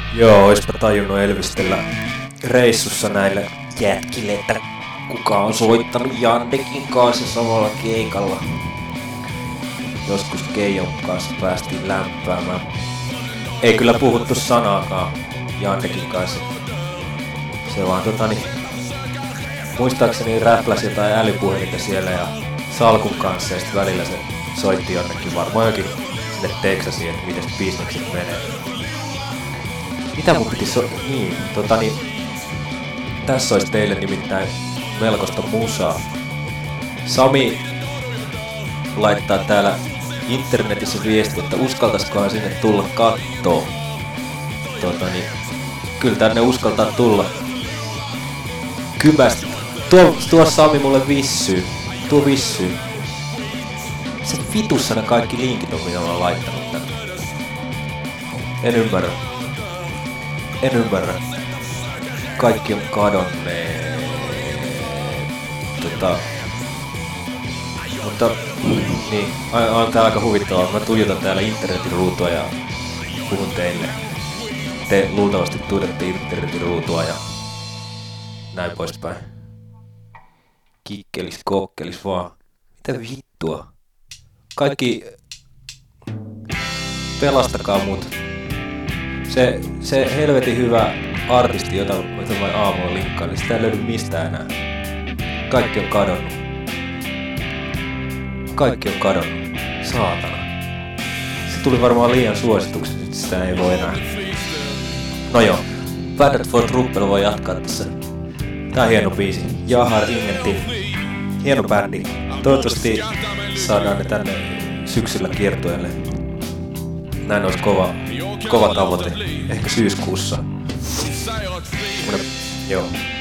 Joo, oispa tajunnut elvistellä reissussa näille jätkille, että kuka on soittanut Jandekin kanssa samalla keikalla. Joskus Keijon kanssa päästiin lämpäämään. Ei kyllä puhuttu sanaakaan Jandekin kanssa. Se vaan muistaakseni räpläsi jotain älypuhelinta siellä ja salkun kanssa ja sitten välillä se soitti jonnekin varmaan jokin sinne Texasiin, että mites bisnekset menee. Mitä mun piti tässä olisi teille nimittäin melkoista musaa. Sami laittaa täällä internetissä viesti, että uskaltaiskohan sinne tulla kattoo. Kyllä tänne uskaltaa tulla. Kypästi. Tuo Sami mulle vissyy. Tuo vissyy. Se vitussa ne kaikki linkit on, mitä mä oon laittanut tänne. En ymmärrä. Kaikki on kadonneet. Mutta niin, on tää aika huvittavaa. Mä tuijotan täällä internetin ruutua ja puhun teille. Te luultavasti tuijotatte internetin ruutua ja näin poispäin. Kikkelis, kokkelis vaan. Mitä vittua? Kaikki pelastakaa mut. Se helvetin hyvä artisti, jota mä aamulla linkkaan, niin sitä ei löydy mistään enää. Kaikki on kadonnut. Saatana. Se tuli varmaan liian suosituksi, nyt sitä ei voi enää. No joo, Bad for Truppel voi jatkaa tässä. Tää on hieno biisi. Jahar Ingentin. Hieno bändi. Toivottavasti saadaan ne tänne syksyllä kiertueelle. Näin olisi kova tavoite. Ehkä syyskuussa. Joo.